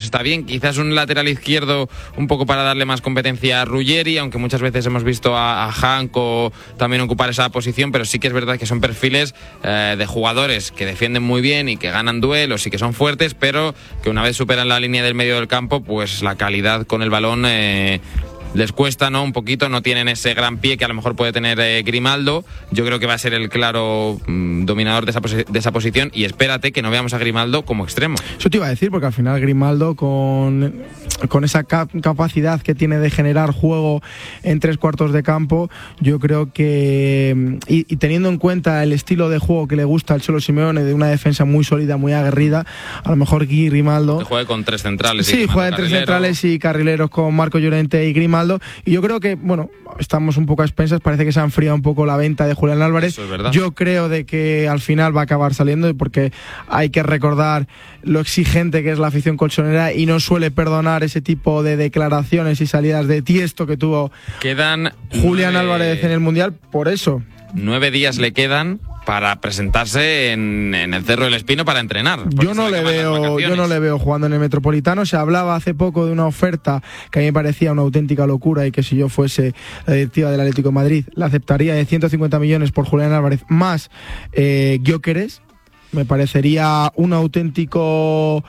está bien. Quizás un lateral izquierdo un poco para darle más competencia a Ruggeri, aunque muchas veces hemos visto a Janko también ocupar esa posición, pero sí que es verdad que son perfiles de jugadores que defienden muy bien y que ganan duelos y que son fuertes, pero que una vez superan la línea del medio del campo, pues la calidad con el balón les cuesta, ¿no? Un poquito, no tienen ese gran pie que a lo mejor puede tener Grimaldo. Yo creo que va a ser el claro dominador de esa posición, y espérate que no veamos a Grimaldo como extremo. Eso te iba a decir, porque al final Grimaldo con esa capacidad que tiene de generar juego en tres cuartos de campo, yo creo que, y teniendo en cuenta el estilo de juego que le gusta al Cholo Simeone, de una defensa muy sólida, muy aguerrida, a lo mejor Grimaldo... Que juegue con tres centrales. Sí, juega en tres centrales y carrileros con Marco Llorente y Grimaldo. Y yo creo que, bueno, estamos un poco a expensas, parece que se ha enfriado un poco la venta de Julián Álvarez. Eso es verdad. Yo creo de que al final va a acabar saliendo, porque hay que recordar lo exigente que es la afición colchonera y no suele perdonar ese tipo de declaraciones y salidas de tiesto que tuvo Julián Álvarez en el Mundial. Por eso 9 días le quedan para presentarse en el Cerro del Espino para entrenar. Yo no le veo jugando en el Metropolitano. Se hablaba hace poco de una oferta que a mí me parecía una auténtica locura, y que si yo fuese la directiva del Atlético de Madrid la aceptaría, de 150 millones por Julián Álvarez más Gyökeres. Me parecería una auténtico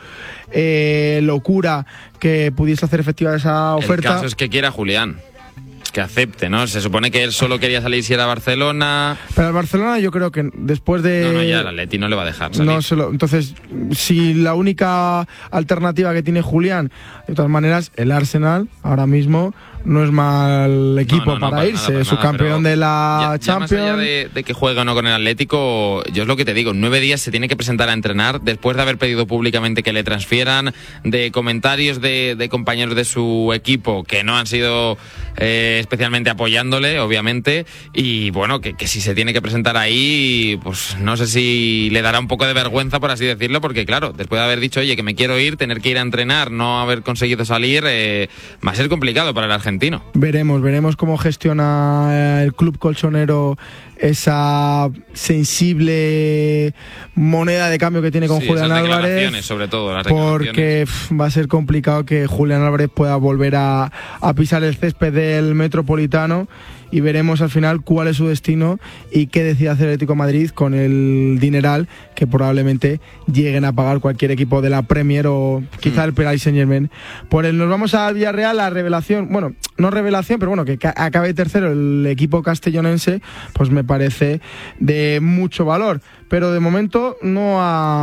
locura que pudiese hacer efectiva esa oferta. El caso es que quiera Julián, que acepte, ¿no? Se supone que él solo quería salir si era Barcelona. Pero al Barcelona yo creo que después de... No, ya el Atleti no le va a dejar salir. Entonces, si la única alternativa que tiene Julián, de todas maneras, el Arsenal ahora mismo no es mal equipo para irse, su campeón de la Champions. Más allá de que juegue o no con el Atlético, yo es lo que te digo, 9 días se tiene que presentar a entrenar después de haber pedido públicamente que le transfieran, de comentarios de compañeros de su equipo que no han sido especialmente apoyándole, obviamente, y bueno, que si se tiene que presentar ahí, pues no sé si le dará un poco de vergüenza, por así decirlo, porque claro, después de haber dicho, oye, que me quiero ir, tener que ir a entrenar, no haber conseguido salir, va a ser complicado para el argentino. Veremos cómo gestiona el club colchonero esa sensible moneda de cambio que tiene con Julián Álvarez, sobre todo las porque va a ser complicado que Julián Álvarez pueda volver a pisar el césped del Metropolitano, y veremos al final cuál es su destino y qué decide hacer el Atlético de Madrid con el dineral que probablemente lleguen a pagar cualquier equipo de la Premier o quizá el Paris Saint-Germain. Por él nos vamos a Villarreal, la revelación, bueno, no revelación, pero bueno, que acabe tercero el equipo castellonense, pues me parece de mucho valor. Pero de momento no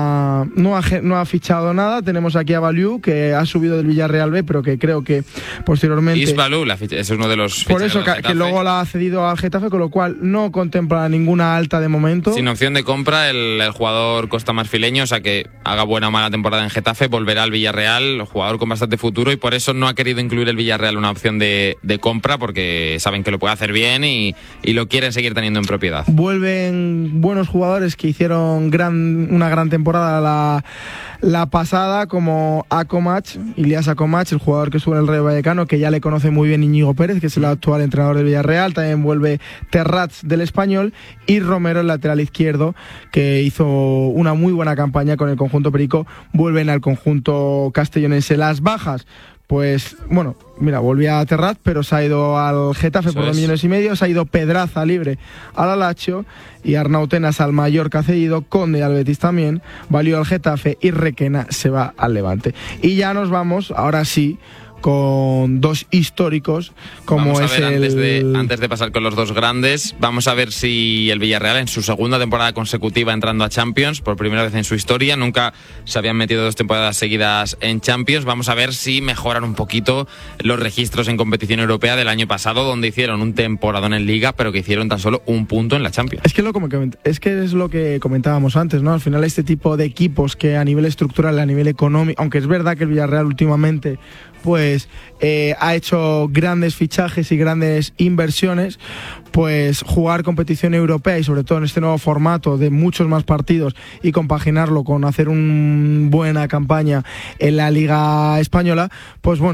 ha fichado nada. Tenemos aquí a Baliu, que ha subido del Villarreal B, pero que creo que posteriormente... Isbalou es uno de los... Por eso que luego la ha cedido al Getafe, con lo cual no contempla ninguna alta de momento. Sin opción de compra, el jugador costamarfileño, o sea que haga buena o mala temporada en Getafe, volverá al Villarreal, jugador con bastante futuro, y por eso no ha querido incluir el Villarreal una opción de compra, porque saben que lo puede hacer bien y lo quieren seguir teniendo en propiedad. Vuelven buenos jugadores que hicieron una gran temporada la pasada, como Ilias Akomach, el jugador que estuvo en el Rayo Vallecano, que ya le conoce muy bien Íñigo Pérez, que es el actual entrenador del Villarreal. También vuelve Terrats del Español, y Romero, el lateral izquierdo, que hizo una muy buena campaña con el conjunto perico. Vuelven al conjunto castellonense. Las bajas, pues bueno, mira, volvía a Terrat, pero se ha ido al Getafe por 2,5 millones, se ha ido Pedraza libre al Lazio, y Arnautenas al Mallorca cedido, Conde al Betis también, Valió al Getafe, y Requena se va al Levante. Y ya nos vamos, ahora sí, con dos históricos, como vamos a es ver, antes de pasar con los dos grandes, vamos a ver si el Villarreal, en su segunda temporada consecutiva entrando a Champions, por primera vez en su historia, nunca se habían metido 2 temporadas seguidas en Champions, vamos a ver si mejoran un poquito los registros en competición europea del año pasado, donde hicieron un temporadón en Liga, pero que hicieron tan solo un punto en la Champions. Es que es lo que comentábamos antes, ¿no? Al final, este tipo de equipos que a nivel estructural, a nivel económico, aunque es verdad que el Villarreal últimamente pues ha hecho grandes fichajes y grandes inversiones, pues jugar competición europea, y sobre todo en este nuevo formato de muchos más partidos, y compaginarlo con hacer una buena campaña en la Liga Española, pues bueno,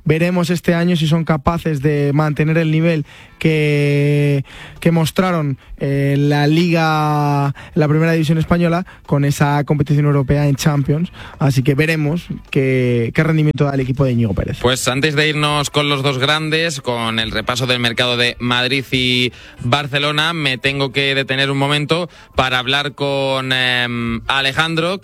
veremos este año si son capaces de mantener el nivel que mostraron en la Liga, la primera división española, con esa competición europea en Champions. Así que veremos qué rendimiento da el equipo de Íñigo Pérez. Pues antes de irnos con los dos grandes, con el repaso del mercado de Madrid y Barcelona, me tengo que detener un momento para hablar con Alejandro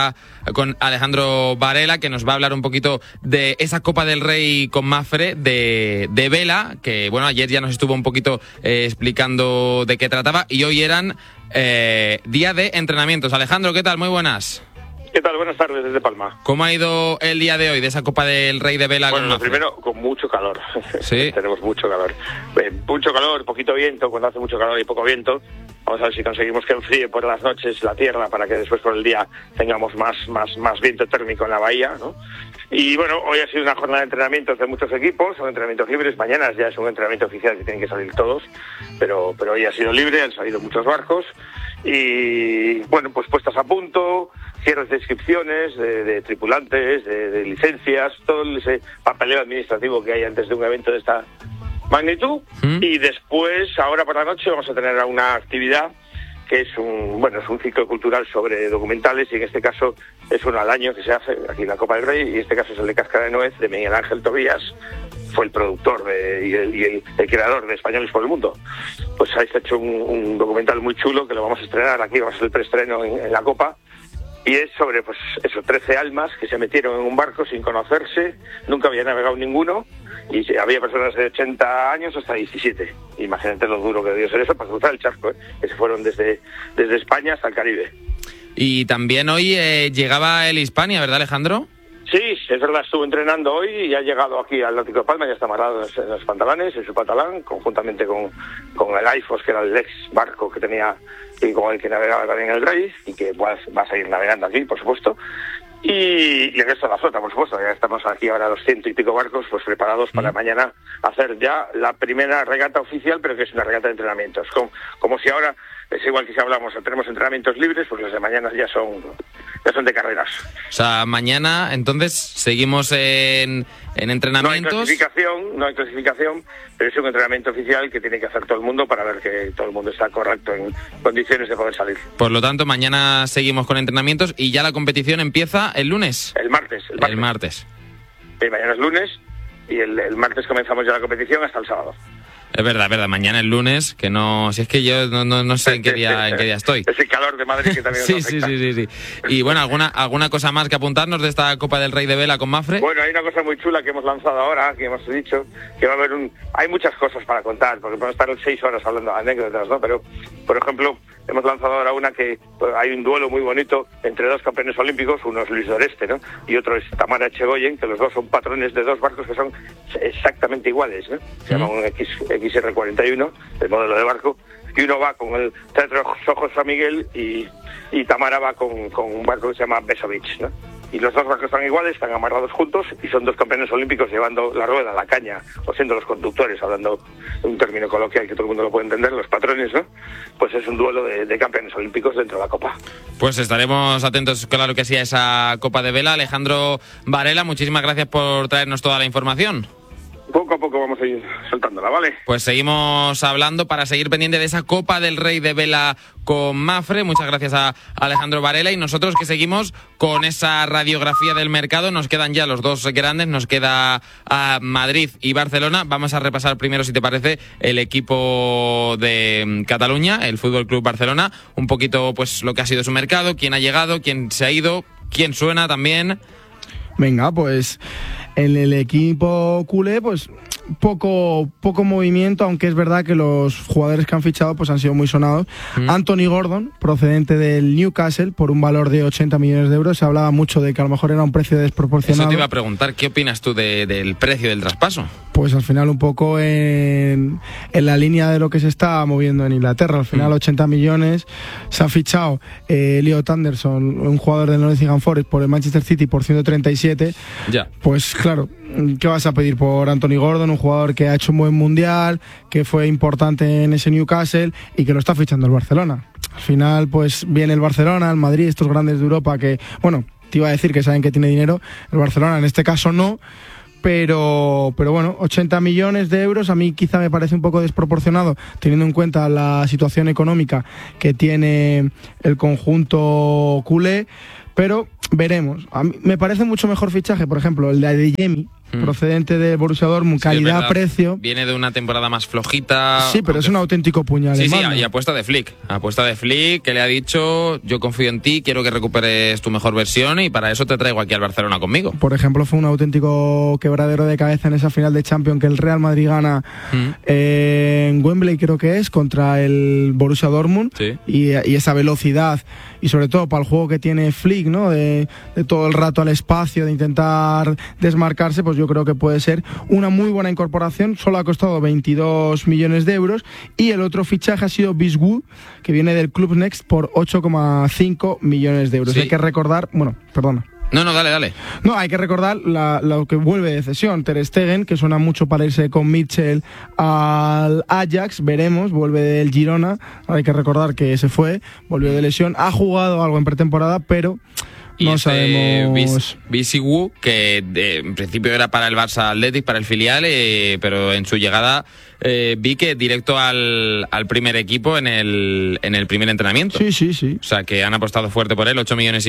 Varela, que nos va a hablar un poquito de esa Copa del Rey con Mapfre de vela, que bueno, ayer ya nos estuvo un poquito explicando de qué trataba, y hoy eran día de entrenamientos. Alejandro, ¿qué tal? Muy buenas. ¿Qué tal? Buenas tardes desde Palma. ¿Cómo ha ido el día de hoy de esa Copa del Rey de vela? Bueno, lo primero, con mucho calor. Sí. Tenemos mucho calor. Mucho calor, poquito viento. Cuando hace mucho calor y poco viento, vamos a ver si conseguimos que enfríe por las noches la tierra para que después por el día tengamos más viento térmico en la bahía, ¿no? Y bueno, hoy ha sido una jornada de entrenamientos de muchos equipos, son entrenamientos libres. Mañana ya es un entrenamiento oficial que tienen que salir todos, pero hoy ha sido libre, han salido muchos barcos y bueno, pues puestas a punto, cierres de inscripciones, de tripulantes, de licencias, todo ese papeleo administrativo que hay antes de un evento de esta magnitud. Y después, ahora por la noche, vamos a tener una actividad que es un ciclo cultural sobre documentales, y en este caso es uno al año que se hace aquí en la Copa del Rey, y en este caso es el de Cáscara de Nuez, de Miguel Ángel Tobías. Fue el productor y el creador de Españoles por el Mundo. Pues ahí se ha hecho un documental muy chulo que lo vamos a estrenar aquí, vamos a hacer el preestreno en la Copa. Y es sobre, 13 almas que se metieron en un barco sin conocerse, nunca había navegado ninguno, y había personas de 80 años hasta 17. Imagínate lo duro que debió ser eso para cruzar el charco, que se fueron desde España hasta el Caribe. Y también hoy llegaba el Hispania, ¿verdad, Alejandro? Sí, es verdad, estuvo entrenando hoy y ha llegado aquí al Náutico de Palma, ya está amarrado en los pantalones, en su patalán, conjuntamente con el AIFOS, que era el ex barco que tenía y con el que navegaba también el Rey, y que va a seguir navegando aquí, por supuesto. Y el resto de la flota, por supuesto. Ya estamos aquí ahora 200 y pico barcos pues preparados para mañana hacer ya la primera regata oficial, pero que es una regata de entrenamientos. Como si ahora, es igual que si hablamos, tenemos entrenamientos libres, pues los de mañana ya son de carreras. O sea, mañana entonces seguimos en entrenamientos. No hay clasificación, pero es un entrenamiento oficial que tiene que hacer todo el mundo para ver que todo el mundo está correcto en condiciones de poder salir. Por lo tanto, mañana seguimos con entrenamientos y ya la competición empieza el lunes. El martes. Sí, mañana es lunes y el martes comenzamos ya la competición hasta el sábado. Es verdad, mañana es lunes, que no, si es que yo no sé en qué día estoy. Es el calor de Madrid que también nos afecta. Sí. Y bueno, ¿alguna cosa más que apuntarnos de esta Copa del Rey de vela con Mapfre? Bueno, hay una cosa muy chula que hemos lanzado ahora, que hemos dicho, que va a haber hay muchas cosas para contar, porque podemos estar 6 horas hablando de anécdotas, ¿no? Pero, por ejemplo, hemos lanzado ahora una que hay un duelo muy bonito entre dos campeones olímpicos, uno es Luis Doreste, ¿no? Y otro es Tamara Echegoyen, que los dos son patrones de dos barcos que son exactamente iguales, ¿no? Se llama un XR41, el modelo de barco, y uno va con el Teatro Ojos San Miguel y Tamara va con un barco que se llama Besovich, ¿no? Y los dos barcos están iguales, están amarrados juntos y son dos campeones olímpicos llevando la rueda, la caña, o siendo los conductores, hablando un término coloquial que todo el mundo lo puede entender, los patrones, ¿no? Pues es un duelo de campeones olímpicos dentro de la Copa. Pues estaremos atentos, claro que sí, a esa Copa de vela. Alejandro Varela, muchísimas gracias por traernos toda la información. Poco a poco vamos a ir soltándola, ¿vale? Pues seguimos hablando para seguir pendiente de esa Copa del Rey de vela con Mapfre. Muchas gracias a Alejandro Varela, y nosotros que seguimos con esa radiografía del mercado. Nos quedan ya los dos grandes, nos queda a Madrid y Barcelona. Vamos a repasar primero, si te parece, el equipo de Cataluña, el Fútbol Club Barcelona, un poquito pues lo que ha sido su mercado, quién ha llegado, quién se ha ido, quién suena también. Venga, pues en el equipo culé, pues poco movimiento, aunque es verdad que los jugadores que han fichado pues han sido muy sonados. Anthony Gordon, procedente del Newcastle, por un valor de 80 millones de euros. Se hablaba mucho de que a lo mejor era un precio desproporcionado. Eso te iba a preguntar, ¿qué opinas tú del precio del traspaso? Pues al final un poco en la línea de lo que se está moviendo en Inglaterra. Al final 80 millones. Se ha fichado Elliot Anderson, un jugador del Nottingham Forest, por el Manchester City por 137. Ya. Pues claro, ¿qué vas a pedir por Anthony Gordon? Un jugador que ha hecho un buen mundial, que fue importante en ese Newcastle y que lo está fichando el Barcelona. Al final pues viene el Barcelona, el Madrid, estos grandes de Europa que, bueno, te iba a decir que saben que tiene dinero. El Barcelona en este caso no, Pero bueno, 80 millones de euros a mí quizá me parece un poco desproporcionado teniendo en cuenta la situación económica que tiene el conjunto culé, pero veremos. A mí me parece mucho mejor fichaje, por ejemplo, el de Adeyemi, procedente de Borussia Dortmund, calidad-precio. Viene de una temporada más flojita. Sí, pero es un auténtico puñal. Sí, y apuesta de Flick. Que le ha dicho, yo confío en ti, quiero que recuperes tu mejor versión y para eso te traigo aquí al Barcelona conmigo. Por ejemplo, fue un auténtico quebradero de cabeza en esa final de Champions que el Real Madrid gana en Wembley, creo que es, contra el Borussia Dortmund. Sí. Y esa velocidad y sobre todo para el juego que tiene Flick, ¿no? De todo el rato al espacio, de intentar desmarcarse, pues yo creo que puede ser una muy buena incorporación. Solo ha costado 22 millones de euros y el otro fichaje ha sido Biswood, que viene del Club Next por 8,5 millones de euros. Sí. Hay que recordar, perdona. No, dale. No, hay que recordar lo que vuelve de cesión. Ter Stegen, que suena mucho para irse con Mitchell al Ajax, veremos, vuelve del Girona. Hay que recordar que se fue, volvió de lesión, ha jugado algo en pretemporada, pero no sabemos. Biswood, que en principio era para el Barça Athletic, para el filial, pero en su llegada vi que directo al primer equipo en el primer entrenamiento. Sí. O sea, que han apostado fuerte por él, 8,5 millones.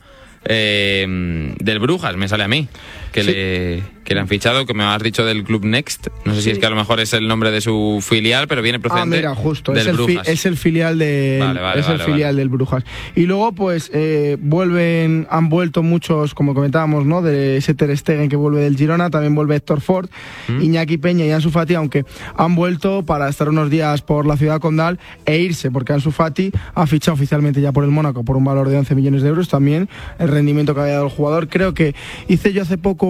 Del Brujas, me sale a mí, que le han fichado, que me has dicho del Club Next. No sé si es que a lo mejor es el nombre de su filial, pero viene procedente del Brujas. Es el filial del Brujas. Y luego, pues, han vuelto muchos, como comentábamos, ¿no? De ese Ter Stegen que vuelve del Girona, también vuelve Héctor Ford, Iñaki Peña y Ansu Fati, aunque han vuelto para estar unos días por la ciudad condal e irse, porque Ansu Fati ha fichado oficialmente ya por el Mónaco por un valor de 11 millones de euros también. El rendimiento que había dado el jugador, creo que hice yo hace poco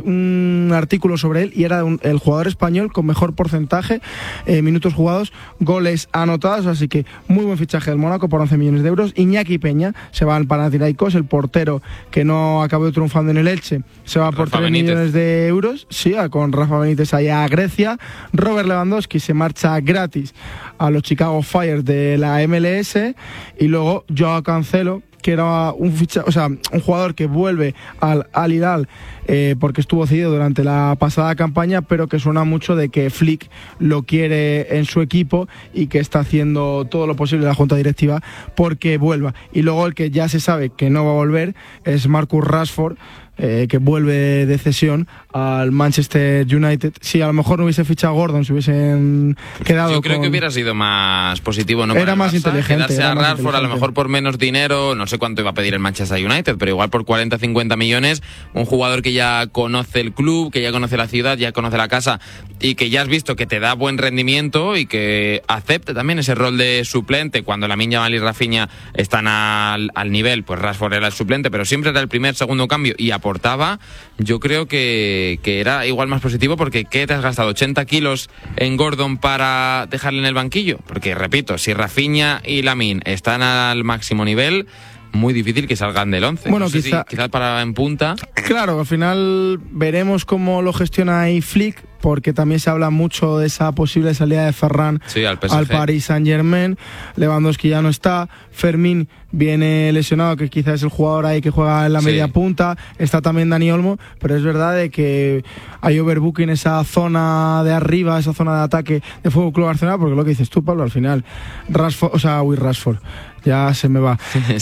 un artículo sobre él y era el jugador español con mejor porcentaje, minutos jugados, goles anotados, así que muy buen fichaje del Mónaco por 11 millones de euros. Iñaki Peña se va al Panathinaikos, el portero que no acabó triunfando en el Elche, se va por 3 millones de euros, sí, con Rafa Benítez allá a Grecia. Robert Lewandowski se marcha gratis a los Chicago Fire de la MLS y luego Joao Cancelo, que era un jugador que vuelve al Al Hilal porque estuvo cedido durante la pasada campaña, pero que suena mucho de que Flick lo quiere en su equipo y que está haciendo todo lo posible la junta directiva porque vuelva. Y luego el que ya se sabe que no va a volver es Marcus Rashford, que vuelve de cesión al Manchester United. Si a lo mejor no hubiese fichado a Gordon, se hubiesen quedado. Yo creo que hubiera sido más positivo, ¿no? Era más inteligente. Quedarse a Rashford, a lo mejor por menos dinero, no sé cuánto iba a pedir el Manchester United, pero igual por 40-50 millones, un jugador que ya conoce el club, que ya conoce la ciudad, ya conoce la casa y que ya has visto que te da buen rendimiento y que acepte también ese rol de suplente. Cuando Lamine Yamal y Rafinha están al nivel, pues Rashford era el suplente, pero siempre era el primer, segundo cambio y aportaba. Yo creo que era igual más positivo, porque ¿qué te has gastado? ¿80 kilos en Gordon para dejarle en el banquillo? Porque, repito, si Rafinha y Lamine están al máximo nivel, muy difícil que salgan del 11. Bueno, no sé quizás para en punta. Claro, al final veremos cómo lo gestiona ahí Flick, porque también se habla mucho de esa posible salida de Ferran al Paris Saint-Germain. Lewandowski ya no está, Fermín viene lesionado, que quizás es el jugador ahí que juega en la media punta, está también Dani Olmo, pero es verdad de que hay overbooking en esa zona de arriba, esa zona de ataque de Fútbol Club Barcelona, porque lo que dices tú, Pablo, al final Rashford, ya se me va.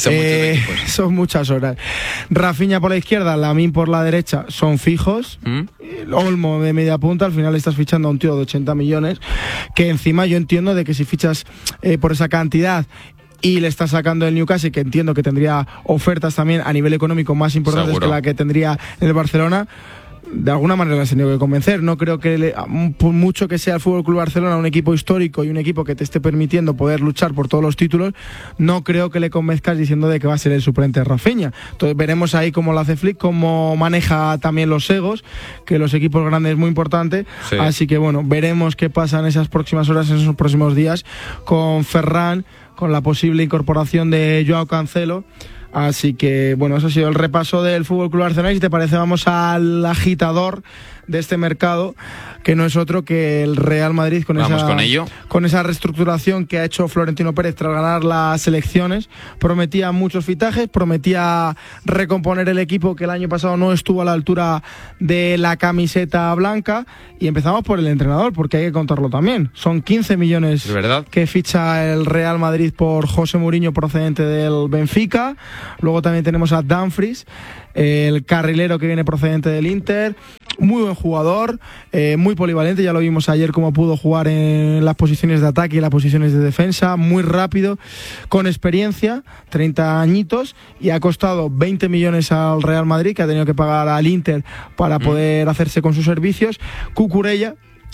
Son muchas horas. Rafinha por la izquierda, Lamine por la derecha, son fijos. Olmo de media punta, al final estás fichando a un tío de 80 millones, que encima yo entiendo de que si fichas por esa cantidad y le estás sacando el Newcastle, que entiendo que tendría ofertas también a nivel económico más importantes que la que tendría en el Barcelona, de alguna manera le has tenido que convencer. No creo que por mucho que sea el Fútbol Club Barcelona un equipo histórico y un equipo que te esté permitiendo poder luchar por todos los títulos, no creo que le convenzcas diciendo de que va a ser el suplente de Rafinha. Entonces veremos ahí cómo lo hace Flick, cómo maneja también los egos, que los equipos grandes es muy importante. Sí. Así que bueno, veremos qué pasa en esas próximas horas, en esos próximos días con Ferran, con la posible incorporación de Joao Cancelo. Así que bueno, eso ha sido el repaso del Fútbol Club Barcelona. Y si te parece, vamos al agitador de este mercado, que no es otro que el Real Madrid con esa reestructuración que ha hecho Florentino Pérez tras ganar las elecciones. Prometía muchos fichajes, prometía recomponer el equipo que el año pasado no estuvo a la altura de la camiseta blanca, y empezamos por el entrenador, porque hay que contarlo también. Son 15 millones que ficha el Real Madrid por José Mourinho, procedente del Benfica. Luego también tenemos a Dumfries, el carrilero que viene procedente del Inter. Muy buen jugador, muy polivalente, ya lo vimos ayer cómo pudo jugar en las posiciones de ataque y las posiciones de defensa, muy rápido, con experiencia, 30 añitos, y ha costado 20 millones al Real Madrid, que ha tenido que pagar al Inter para poder hacerse con sus servicios. Cucurella,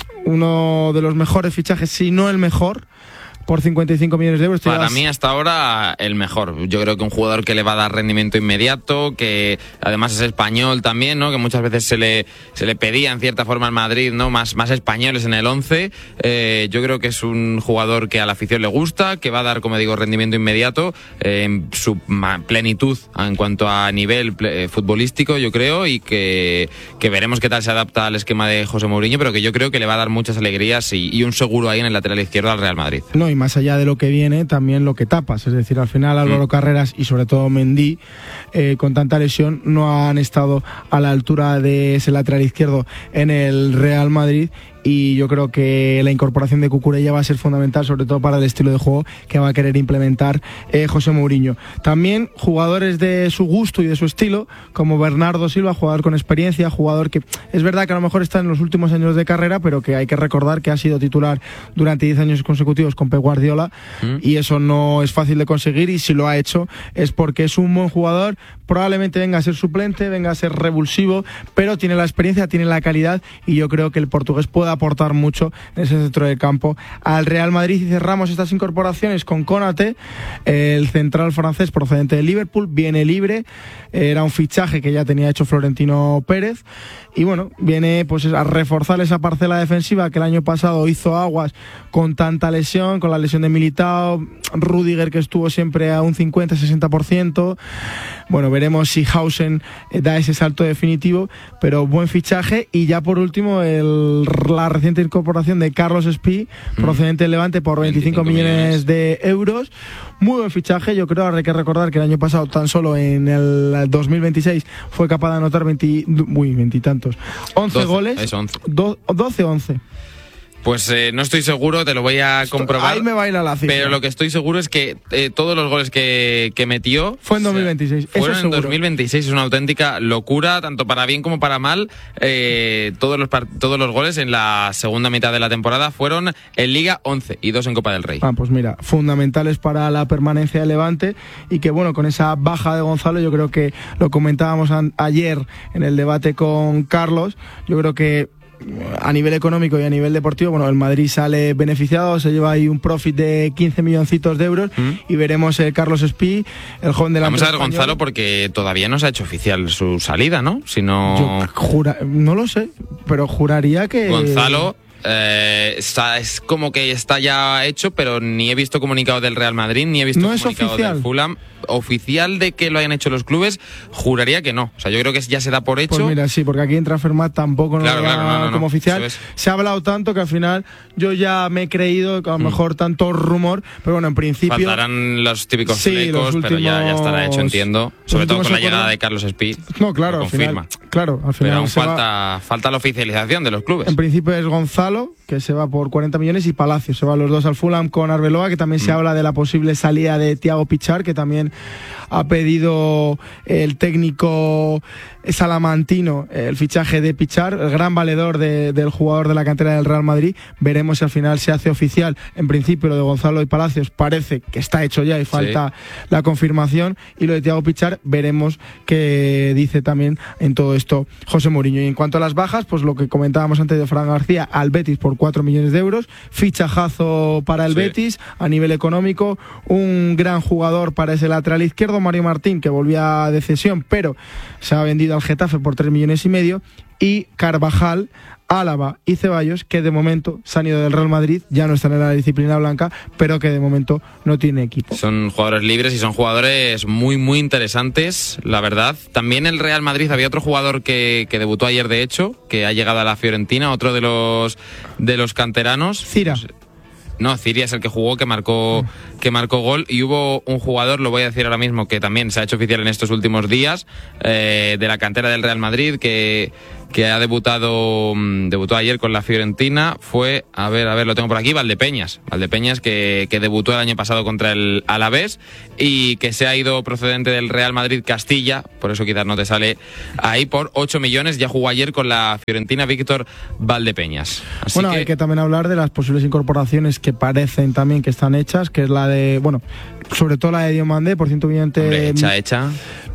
uno de los mejores fichajes, si no el mejor, por 55 millones de euros. Para mí hasta ahora el mejor. Yo creo que un jugador que le va a dar rendimiento inmediato, que además es español también, ¿no? Que muchas veces se le pedía en cierta forma al Madrid, ¿no? Más españoles en el 11. Yo creo que es un jugador que a la afición le gusta, que va a dar, como digo, rendimiento inmediato en su plenitud en cuanto a nivel futbolístico, yo creo, y que veremos qué tal se adapta al esquema de José Mourinho, pero que yo creo que le va a dar muchas alegrías y un seguro ahí en el lateral izquierdo al Real Madrid. No, y más allá de lo que viene, también lo que tapas. Es decir, al final Álvaro Carreras y sobre todo Mendy, con tanta lesión, no han estado a la altura de ese lateral izquierdo en el Real Madrid. Y yo creo que la incorporación de Cucurella va a ser fundamental, sobre todo para el estilo de juego que va a querer implementar José Mourinho. También jugadores de su gusto y de su estilo, como Bernardo Silva, jugador con experiencia, jugador que es verdad que a lo mejor está en los últimos años de carrera, pero que hay que recordar que ha sido titular durante 10 años consecutivos con Pep Guardiola, y eso no es fácil de conseguir, y si lo ha hecho es porque es un buen jugador. Probablemente venga a ser suplente, venga a ser revulsivo, pero tiene la experiencia, tiene la calidad, y yo creo que el portugués puede aportar mucho en ese centro del campo al Real Madrid. Y cerramos estas incorporaciones con Konaté, el central francés procedente de Liverpool, viene libre, era un fichaje que ya tenía hecho Florentino Pérez, y bueno, viene pues a reforzar esa parcela defensiva que el año pasado hizo aguas con tanta lesión, con la lesión de Militao, Rüdiger, que estuvo siempre a un 50-60%. Bueno, veremos si Hausen da ese salto definitivo, pero buen fichaje. Y ya por último, la reciente incorporación de Carlos Espí, procedente del Levante, por 25 millones de euros. Muy buen fichaje, yo creo. Ahora hay que recordar que el año pasado, tan solo en el 2026, fue capaz de anotar 11 goles. 12-11. Pues no estoy seguro, te lo voy a comprobar. Ahí me baila la cifra. Pero lo que estoy seguro es que todos los goles que metió fue en 2026. Fueron en 2026. Es una auténtica locura, tanto para bien como para mal. Todos los goles en la segunda mitad de la temporada fueron en Liga 11 y 2 en Copa del Rey. Pues mira, fundamentales para la permanencia de Levante, y que bueno, con esa baja de Gonzalo, yo creo que lo comentábamos ayer en el debate con Carlos, yo creo que a nivel económico y a nivel deportivo, bueno, el Madrid sale beneficiado, se lleva ahí un profit de 15 milloncitos de euros, y veremos Carlos Espí, el joven delantero. Vamos a ver, Gonzalo, porque todavía no se ha hecho oficial su salida, ¿no? Si no... no lo sé, pero juraría que... Gonzalo... es como que está ya hecho, pero ni he visto comunicado del Real Madrid, ni he visto comunicado del Fulham. Oficial de que lo hayan hecho los clubes, juraría que no. O sea, yo creo que ya se da por hecho. Pues mira, sí, porque aquí en Transfermarkt tampoco lo da como oficial. Se ha hablado tanto que al final yo ya me he creído que a lo mejor tanto rumor, pero bueno, en principio... Faltarán los típicos flecos, pero ya estará hecho, entiendo. Sobre todo con la llegada de Carlos Espí. No, claro, al final. Pero aún falta la oficialización de los clubes. En principio es Gonzalo, que se va por 40 millones, y Palacios. Se van los dos al Fulham con Arbeloa, que también se habla de la posible salida de Thiago Pichar, que también ha pedido el técnico salamantino el fichaje de Pichar, el gran valedor del jugador de la cantera del Real Madrid. Veremos si al final se hace oficial. En principio lo de Gonzalo y Palacios parece que está hecho ya y falta la confirmación, y lo de Thiago Pichar veremos qué dice también en todo esto José Mourinho. Y en cuanto a las bajas, pues lo que comentábamos antes de Fran García al Betis por 4 millones de euros, fichajazo para el Betis a nivel económico, un gran jugador para ese lateral izquierdo, Mario Martín, que volvía de cesión pero se ha vendido al Getafe por 3 millones y medio, y Carvajal, Álava y Ceballos, que de momento se han ido del Real Madrid, ya no están en la disciplina blanca, pero que de momento no tiene equipo. Son jugadores libres y son jugadores muy, muy interesantes, la verdad. También el Real Madrid, había otro jugador que debutó ayer, de hecho, que ha llegado a la Fiorentina, otro de los canteranos. Cira. No, Ciria es el que jugó, que marcó gol, y hubo un jugador, lo voy a decir ahora mismo, que también se ha hecho oficial en estos últimos días, de la cantera del Real Madrid, que ha debutó ayer con la Fiorentina, fue, a ver, lo tengo por aquí, Valdepeñas, que debutó el año pasado contra el Alavés y que se ha ido procedente del Real Madrid Castilla, por eso quizás no te sale ahí, por 8 millones, ya jugó ayer con la Fiorentina Víctor Valdepeñas. Así bueno, hay que también hablar de las posibles incorporaciones que parecen también que están hechas, que es la de, bueno, sobre todo la de Diomandé, por 120... Hombre, hecha.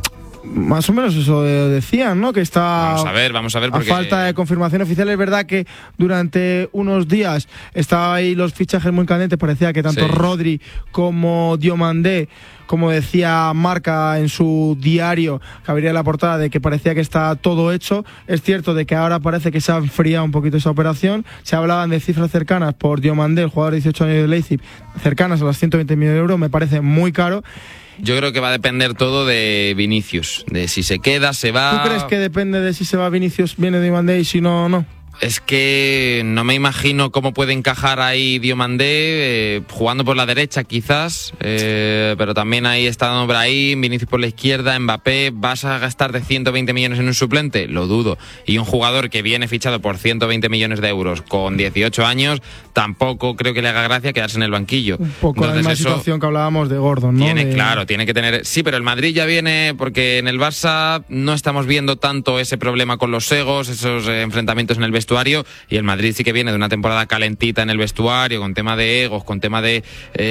Más o menos eso decían, ¿no? Que está... Vamos a ver porque... A falta de confirmación oficial. Es verdad que durante unos días estaban ahí los fichajes muy candentes. Parecía que tanto Rodri como Diomandé, como decía Marca en su diario, que abriría la portada, de que parecía que está todo hecho. Es cierto de que ahora parece que se ha enfriado un poquito esa operación. Se hablaban de cifras cercanas por Diomandé, el jugador de 18 años de Leipzig, cercanas a los 120 millones de euros. Me parece muy caro. Yo creo que va a depender todo de Vinicius, de si se queda, se va... ¿Tú crees que depende de si se va Vinicius, viene Diomandé, y si no, no? Es que no me imagino cómo puede encajar ahí Diomandé, jugando por la derecha quizás, pero también ahí está Brahim, Vinicius por la izquierda, Mbappé. ¿Vas a gastar de 120 millones en un suplente? Lo dudo. Y un jugador que viene fichado por 120 millones de euros con 18 años, tampoco creo que le haga gracia quedarse en el banquillo. Un poco la misma situación que hablábamos de Gordon, ¿no? Claro, tiene que tener... Sí, pero el Madrid ya viene, porque en el Barça no estamos viendo tanto ese problema con los egos, esos enfrentamientos en el vestuario, y el Madrid sí que viene de una temporada calentita en el vestuario, con tema de egos, con tema de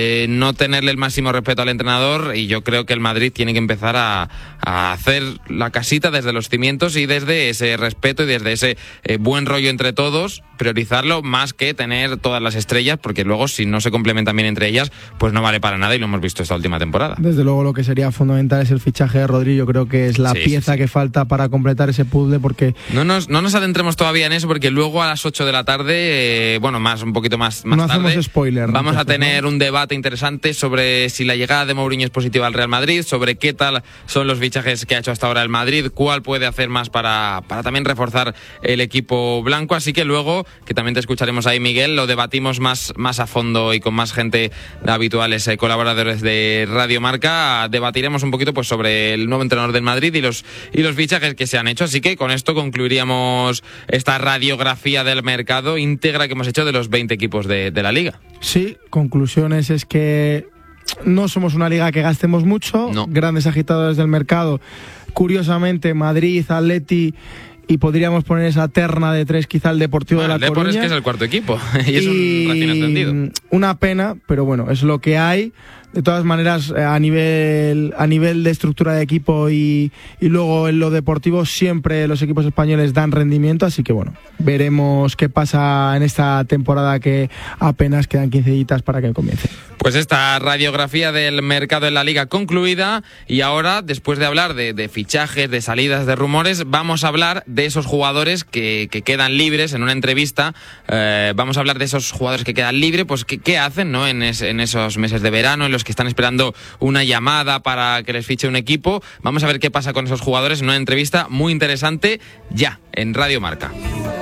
no tenerle el máximo respeto al entrenador, y yo creo que el Madrid tiene que empezar a hacer la casita desde los cimientos y desde ese respeto y desde ese buen rollo entre todos, priorizarlo más que tener todas las estrellas, porque luego si no se complementan bien entre ellas, pues no vale para nada, y lo hemos visto esta última temporada. Desde luego lo que sería fundamental es el fichaje de Rodri. Yo creo que es la pieza que falta para completar ese puzzle, porque... No nos adentremos todavía en eso, porque luego a las 8 de la tarde, un poquito más no tarde, hacemos spoiler, vamos a tener un debate interesante sobre si la llegada de Mourinho es positiva al Real Madrid, sobre qué tal son los fichajes que ha hecho hasta ahora el Madrid, cuál puede hacer más para también reforzar el equipo blanco. Así que luego, que también te escucharemos ahí, Miguel, lo debatimos más a fondo y con más gente habituales, colaboradores de Radio Marca. Debatiremos un poquito pues sobre el nuevo entrenador del Madrid y los fichajes que se han hecho. Así que con esto concluiríamos esta radiografía del mercado íntegra que hemos hecho de los 20 equipos de la Liga. Sí, conclusiones es que no somos una liga que gastemos mucho, no. Grandes agitadores del mercado, curiosamente Madrid, Atleti, y podríamos poner esa terna de tres, quizá el Deportivo de La Coruña. Es que es el cuarto equipo y es un recién ascendido. Una pena, pero bueno, es lo que hay. De todas maneras, a nivel de estructura de equipo y luego en lo deportivo, siempre los equipos españoles dan rendimiento, así que bueno, veremos qué pasa en esta temporada, que apenas quedan 15 días para que comience. Pues esta radiografía del mercado en la Liga concluida, y ahora, después de hablar de fichajes, de salidas, de rumores, vamos a hablar de esos jugadores que quedan libres en una entrevista. Vamos a hablar de esos jugadores que quedan libres, pues qué hacen, ¿no? En esos meses de verano, en los que están esperando una llamada para que les fiche un equipo. Vamos a ver qué pasa con esos jugadores en una entrevista muy interesante ya en Radio Marca.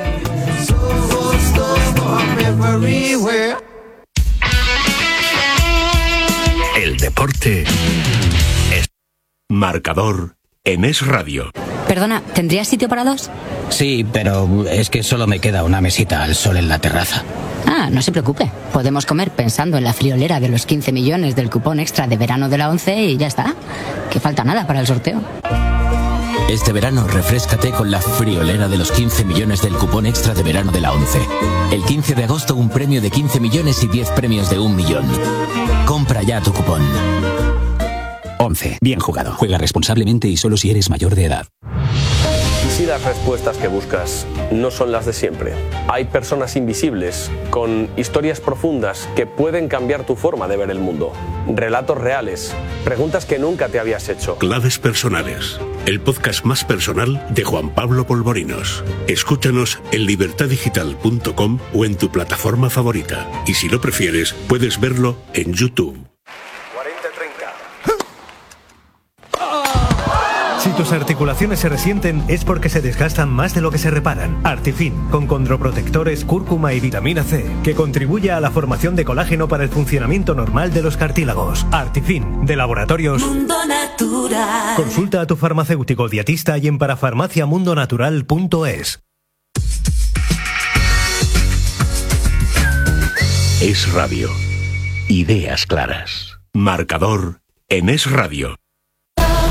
El deporte es marcador en Es Radio. Perdona, ¿tendrías sitio para dos? Sí, pero es que solo me queda una mesita al sol en la terraza. Ah, no se preocupe. Podemos comer pensando en la friolera de los 15 millones del cupón extra de verano de la 11 y ya está. Que falta nada para el sorteo. Este verano refréscate con la friolera de los 15 millones del cupón extra de verano de la 11. El 15 de agosto un premio de 15 millones y 10 premios de 1 millón. Compra ya tu cupón. 11. Bien jugado. Juega responsablemente y solo si eres mayor de edad. ¿Y si las respuestas que buscas no son las de siempre? Hay personas invisibles con historias profundas que pueden cambiar tu forma de ver el mundo. Relatos reales, preguntas que nunca te habías hecho. Claves personales, el podcast más personal de Juan Pablo Polvorinos. Escúchanos en libertadigital.com o en tu plataforma favorita. Y si lo prefieres, puedes verlo en YouTube. Si tus articulaciones se resienten es porque se desgastan más de lo que se reparan. Artifin, con condroprotectores, cúrcuma y vitamina C, que contribuye a la formación de colágeno para el funcionamiento normal de los cartílagos. Artifin, de Laboratorios Mundo Natural. Consulta a tu farmacéutico dietista y en parafarmaciamundonatural.es. Es Radio. Ideas claras. Marcador en Es Radio.